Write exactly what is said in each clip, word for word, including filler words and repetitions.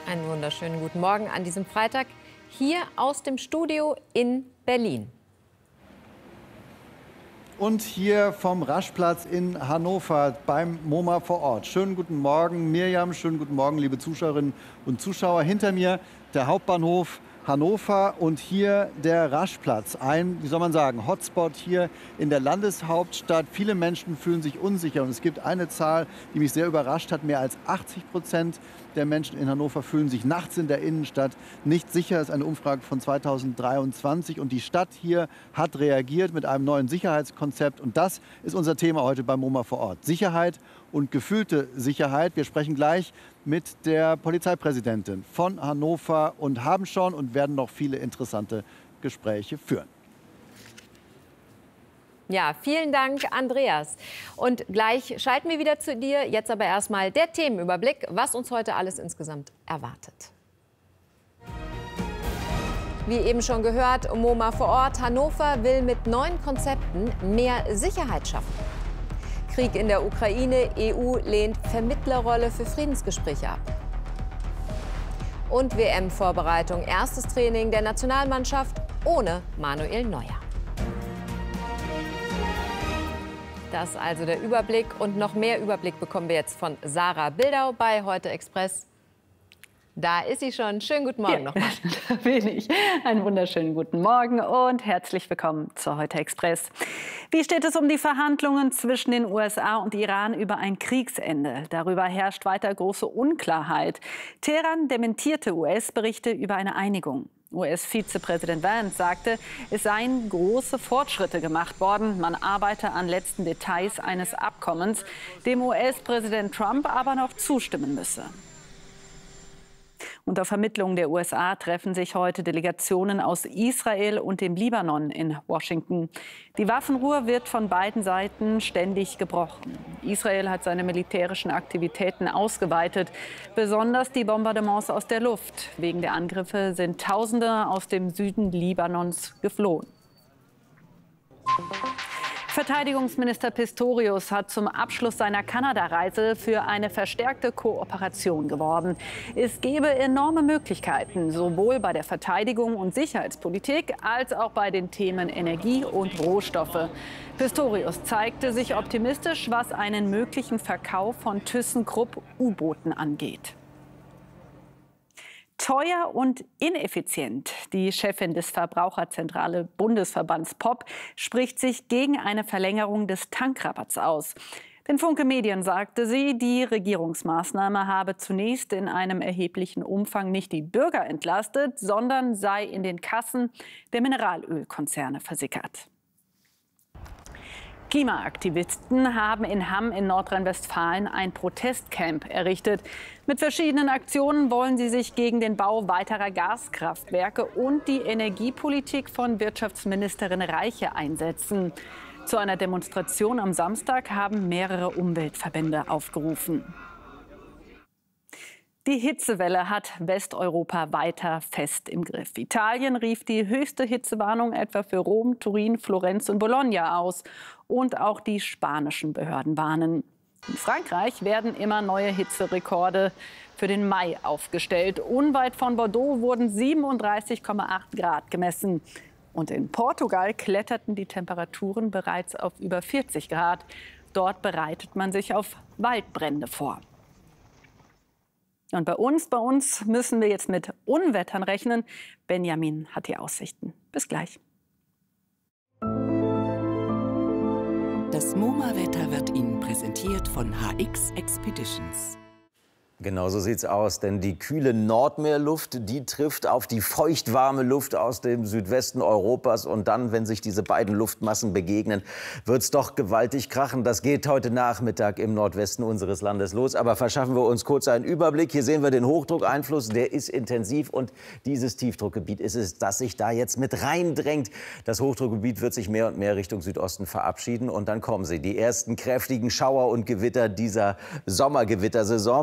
Einen wunderschönen guten Morgen an diesem Freitag hier aus dem Studio in Berlin. Und hier vom Raschplatz in Hannover beim MoMA vor Ort. Schönen guten Morgen, Mirjam. Schönen guten Morgen, liebe Zuschauerinnen und Zuschauer. Hinter mir der Hauptbahnhof Hannover und hier der Raschplatz. Ein, wie soll man sagen, Hotspot hier in der Landeshauptstadt. Viele Menschen fühlen sich unsicher und es gibt eine Zahl, die mich sehr überrascht hat. Mehr als achtzig Prozent der Menschen in Hannover fühlen sich nachts in der Innenstadt nicht sicher. Das ist eine Umfrage von zweitausenddreiundzwanzig und die Stadt hier hat reagiert mit einem neuen Sicherheitskonzept. Und das ist unser Thema heute beim MoMA vor Ort. Sicherheit und gefühlte Sicherheit. Wir sprechen gleich mit der Polizeipräsidentin von Hannover und haben schon und werden noch viele interessante Gespräche führen. Ja, vielen Dank, Andreas. Und gleich schalten wir wieder zu dir. Jetzt aber erstmal der Themenüberblick, was uns heute alles insgesamt erwartet. Wie eben schon gehört, MoMA vor Ort. Hannover will mit neuen Konzepten mehr Sicherheit schaffen. Krieg in der Ukraine. E U lehnt Vermittlerrolle für Friedensgespräche ab. Und W M-Vorbereitung. Erstes Training der Nationalmannschaft ohne Manuel Neuer. Das ist also der Überblick. Und noch mehr Überblick bekommen wir jetzt von Sarah Bildau bei Heute Express. Da ist sie schon. Schönen guten Morgen ja, nochmal. Da bin ich. Einen wunderschönen guten Morgen und herzlich willkommen zu Heute Express. Wie steht es um die Verhandlungen zwischen den U S A und Iran über ein Kriegsende? Darüber herrscht weiter große Unklarheit. Teheran dementierte U S-Berichte über eine Einigung. U S-Vizepräsident Vance sagte, es seien große Fortschritte gemacht worden. Man arbeite an letzten Details eines Abkommens, dem U S-Präsident Trump aber noch zustimmen müsse. Unter Vermittlung der U S A treffen sich heute Delegationen aus Israel und dem Libanon in Washington. Die Waffenruhe wird von beiden Seiten ständig gebrochen. Israel hat seine militärischen Aktivitäten ausgeweitet, besonders die Bombardements aus der Luft. Wegen der Angriffe sind Tausende aus dem Süden Libanons geflohen. Verteidigungsminister Pistorius hat zum Abschluss seiner Kanada-Reise für eine verstärkte Kooperation geworben. Es gebe enorme Möglichkeiten, sowohl bei der Verteidigung und Sicherheitspolitik als auch bei den Themen Energie und Rohstoffe. Pistorius zeigte sich optimistisch, was einen möglichen Verkauf von ThyssenKrupp U-Booten angeht. Teuer und ineffizient. Die Chefin des Verbraucherzentrale Bundesverbands P O P spricht sich gegen eine Verlängerung des Tankrabatts aus. Den Funke Medien sagte sie, die Regierungsmaßnahme habe zunächst in einem erheblichen Umfang nicht die Bürger entlastet, sondern sei in den Kassen der Mineralölkonzerne versickert. Klimaaktivisten haben in Hamm in Nordrhein-Westfalen ein Protestcamp errichtet. Mit verschiedenen Aktionen wollen sie sich gegen den Bau weiterer Gaskraftwerke und die Energiepolitik von Wirtschaftsministerin Reiche einsetzen. Zu einer Demonstration am Samstag haben mehrere Umweltverbände aufgerufen. Die Hitzewelle hat Westeuropa weiter fest im Griff. Italien rief die höchste Hitzewarnung etwa für Rom, Turin, Florenz und Bologna aus. Und auch die spanischen Behörden warnen. In Frankreich werden immer neue Hitzerekorde für den Mai aufgestellt. Unweit von Bordeaux wurden siebenunddreißig Komma acht Grad gemessen. Und in Portugal kletterten die Temperaturen bereits auf über vierzig Grad. Dort bereitet man sich auf Waldbrände vor. Und bei uns, bei uns müssen wir jetzt mit Unwettern rechnen. Benjamin hat die Aussichten. Bis gleich. Das MoMA-Wetter wird Ihnen präsentiert von H X Expeditions. Genau so sieht's aus, denn die kühle Nordmeerluft, die trifft auf die feuchtwarme Luft aus dem Südwesten Europas. Und dann, wenn sich diese beiden Luftmassen begegnen, wird's doch gewaltig krachen. Das geht heute Nachmittag im Nordwesten unseres Landes los. Aber verschaffen wir uns kurz einen Überblick. Hier sehen wir den Hochdruckeinfluss, der ist intensiv. Und dieses Tiefdruckgebiet ist es, das sich da jetzt mit reindrängt. Das Hochdruckgebiet wird sich mehr und mehr Richtung Südosten verabschieden. Und dann kommen sie, die ersten kräftigen Schauer und Gewitter dieser Sommergewittersaison. Beim Blick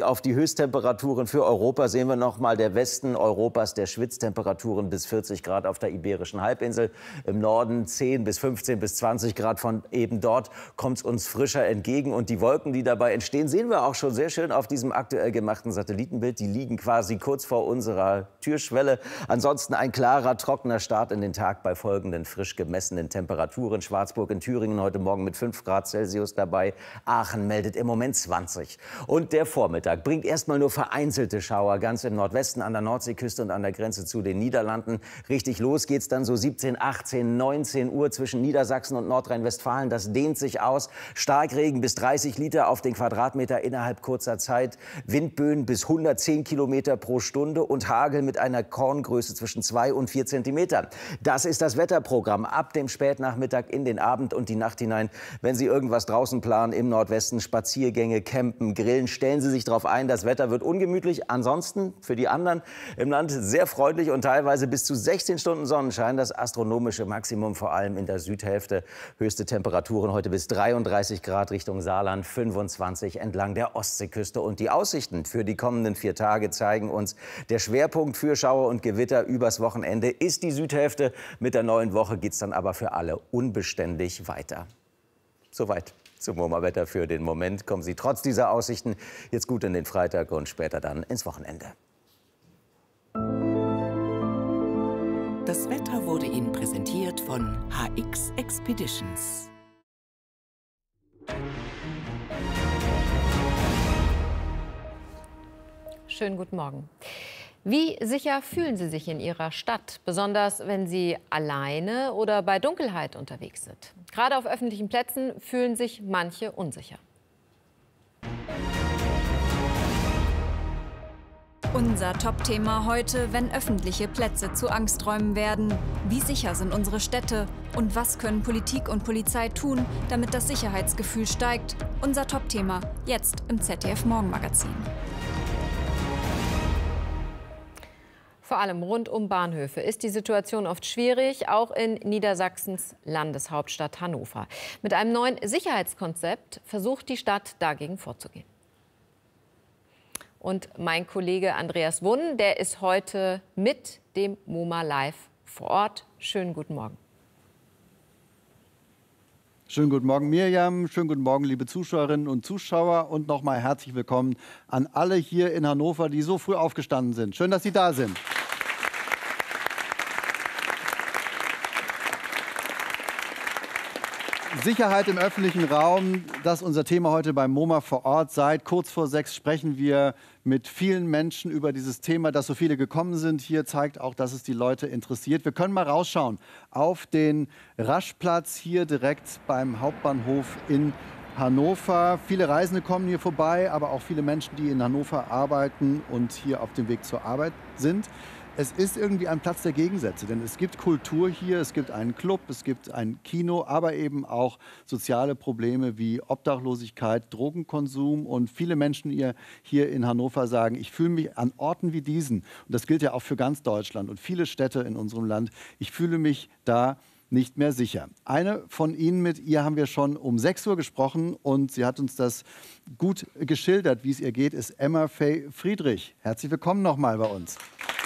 auf die Höchsttemperaturen für Europa, sehen wir noch mal der Westen Europas, der schwitzt Temperaturen bis vierzig Grad auf der Iberischen Halbinsel. Im Norden zehn bis fünfzehn bis zwanzig Grad. Von eben dort kommt es uns frischer entgegen. Und die Wolken, die dabei entstehen, sehen wir auch schon sehr schön auf diesem aktuell gemachten Satellitenbild. Die liegen quasi kurz vor unserer Türschwelle. Ansonsten ein klarer, trockener Start in den Tag bei folgenden frisch gemessenen Temperaturen. Schwarzburg in Thüringen heute Morgen mit fünf Grad Celsius dabei. Aachen meldet im Moment zwanzig. Und der Vormittag bringt erstmal nur vereinzelte Schauer ganz im Nordwesten an der Nordseeküste und an der Grenze zu den Niederlanden. Richtig los geht's dann so siebzehn, achtzehn, neunzehn Uhr zwischen Niedersachsen und Nordrhein-Westfalen. Das dehnt sich aus. Starkregen bis dreißig Liter auf den Quadratmeter innerhalb kurzer Zeit. Windböen bis hundertzehn Kilometer pro Stunde und Hagel mit einer Korngröße zwischen zwei und vier Zentimetern. Das ist das Wetterprogramm ab dem Spätnachmittag in den Abend und die Nacht hinein. Wenn Sie irgendwas draußen planen im Nordwesten, Spaziergänge, Campen, Grillen, stellen Sie sich darauf ein, das Wetter wird ungemütlich. Ansonsten für die anderen im Land sehr freundlich und teilweise bis zu sechzehn Stunden Sonnenschein. Das astronomische Maximum vor allem in der Südhälfte. Höchste Temperaturen heute bis dreiunddreißig Grad Richtung Saarland, fünfundzwanzig entlang der Ostseeküste. Und die Aussichten für die kommenden vier Tage zeigen uns, der Schwerpunkt für Schauer und Gewitter übers Wochenende ist die Südhälfte. Mit der neuen Woche geht es dann aber für alle unbeständig weiter. Soweit zum MoMA-Wetter für den Moment. Kommen Sie trotz dieser Aussichten jetzt gut in den Freitag und später dann ins Wochenende. Das Wetter wurde Ihnen präsentiert von H X Expeditions. Schönen guten Morgen. Wie sicher fühlen Sie sich in Ihrer Stadt, besonders wenn Sie alleine oder bei Dunkelheit unterwegs sind? Gerade auf öffentlichen Plätzen fühlen sich manche unsicher. Unser Top-Thema heute, wenn öffentliche Plätze zu Angsträumen werden. Wie sicher sind unsere Städte? Und was können Politik und Polizei tun, damit das Sicherheitsgefühl steigt? Unser Top-Thema jetzt im Z D F-Morgenmagazin. Vor allem rund um Bahnhöfe ist die Situation oft schwierig, auch in Niedersachsens Landeshauptstadt Hannover. Mit einem neuen Sicherheitskonzept versucht die Stadt dagegen vorzugehen. Und mein Kollege Andreas Wunn, der ist heute mit dem MoMA Live vor Ort. Schönen guten Morgen. Schönen guten Morgen, Mirjam. Schönen guten Morgen, liebe Zuschauerinnen und Zuschauer. Und nochmal herzlich willkommen an alle hier in Hannover, die so früh aufgestanden sind. Schön, dass Sie da sind. Sicherheit im öffentlichen Raum, das ist unser Thema heute beim MoMA vor Ort. Seit kurz vor sechs sprechen wir mit vielen Menschen über dieses Thema. Dass so viele gekommen sind hier, zeigt auch, dass es die Leute interessiert. Wir können mal rausschauen auf den Raschplatz hier direkt beim Hauptbahnhof in Hannover. Viele Reisende kommen hier vorbei, aber auch viele Menschen, die in Hannover arbeiten und hier auf dem Weg zur Arbeit sind. Es ist irgendwie ein Platz der Gegensätze, denn es gibt Kultur hier, es gibt einen Club, es gibt ein Kino, aber eben auch soziale Probleme wie Obdachlosigkeit, Drogenkonsum. Und viele Menschen hier, hier in Hannover sagen, ich fühle mich an Orten wie diesen, und das gilt ja auch für ganz Deutschland und viele Städte in unserem Land, ich fühle mich da nicht mehr sicher. Eine von Ihnen, mit ihr haben wir schon um sechs Uhr gesprochen und sie hat uns das gut geschildert, wie es ihr geht, ist Emma Fay Friedrich. Herzlich willkommen nochmal bei uns.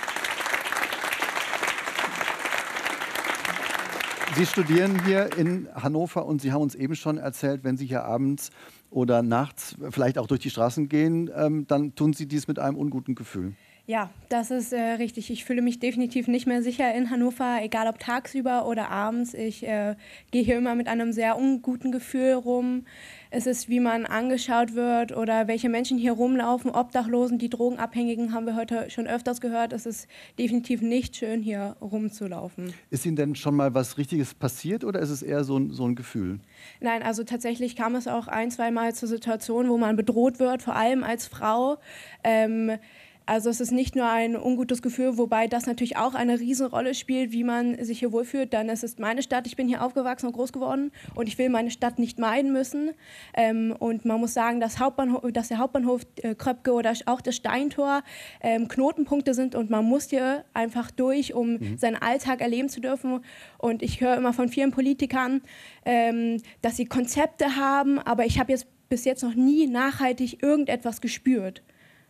Sie studieren hier in Hannover und Sie haben uns eben schon erzählt, wenn Sie hier abends oder nachts vielleicht auch durch die Straßen gehen, ähm, dann tun Sie dies mit einem unguten Gefühl. Ja, das ist äh, richtig. Ich fühle mich definitiv nicht mehr sicher in Hannover, egal ob tagsüber oder abends. Ich äh, gehe hier immer mit einem sehr unguten Gefühl rum. Es ist, wie man angeschaut wird oder welche Menschen hier rumlaufen, Obdachlosen, die Drogenabhängigen, haben wir heute schon öfters gehört. Es ist definitiv nicht schön, hier rumzulaufen. Ist Ihnen denn schon mal was Richtiges passiert oder ist es eher so ein, so ein Gefühl? Nein, also tatsächlich kam es auch ein, zwei Mal zur Situation, wo man bedroht wird, vor allem als Frau. Ähm, Also es ist nicht nur ein ungutes Gefühl, wobei das natürlich auch eine Riesenrolle spielt, wie man sich hier wohlfühlt. Denn es ist meine Stadt, ich bin hier aufgewachsen und groß geworden und ich will meine Stadt nicht meiden müssen. Ähm, und man muss sagen, dass, Hauptbahnhof, dass der Hauptbahnhof äh, Kröpke oder auch das Steintor ähm, Knotenpunkte sind und man muss hier einfach durch, um mhm. seinen Alltag erleben zu dürfen. Und ich höre immer von vielen Politikern, ähm, dass sie Konzepte haben, aber ich habe jetzt bis jetzt noch nie nachhaltig irgendetwas gespürt.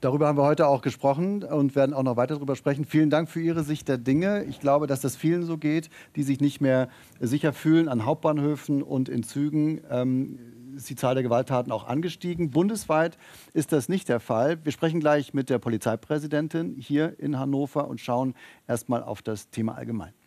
Darüber haben wir heute auch gesprochen und werden auch noch weiter darüber sprechen. Vielen Dank für Ihre Sicht der Dinge. Ich glaube, dass das vielen so geht, die sich nicht mehr sicher fühlen an Hauptbahnhöfen und in Zügen. Ähm, ist die Zahl der Gewalttaten auch angestiegen. Bundesweit ist das nicht der Fall. Wir sprechen gleich mit der Polizeipräsidentin hier in Hannover und schauen erst mal auf das Thema allgemein.